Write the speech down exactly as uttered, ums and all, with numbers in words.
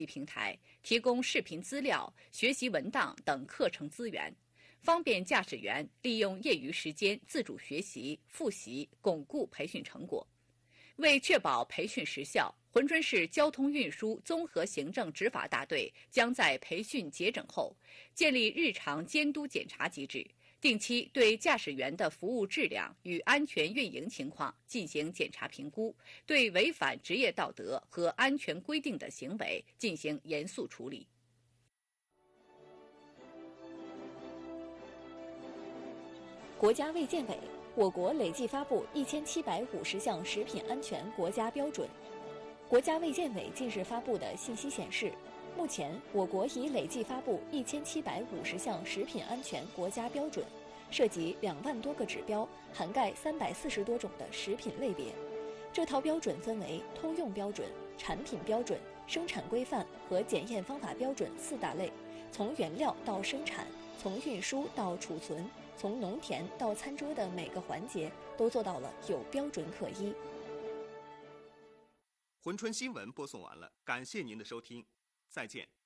平台，提供视频资料、学习文档等课程资源，方便驾驶员利用业余时间自主学习、复习，巩固培训成果。为确保培训实效，珲春市交通运输综合行政执法大队将在培训结整后，建立日常监督检查机制，定期对驾驶员的服务质量与安全运营情况进行检查评估，对违反职业道德和安全规定的行为进行严肃处理。 国家卫健委，我国累计发布一千七百五十项食品安全国家标准。国家卫健委近日发布的信息显示，目前我国已累计发布一千七百五十项食品安全国家标准，涉及两万多个指标，涵盖三百四十多种的食品类别。这套标准分为通用标准、产品标准、生产规范和检验方法标准四大类，从原料到生产，从运输到储存，从农田到餐桌的每个环节都做到了有标准可依。 珲春新闻播送完了，感谢您的收听，再见。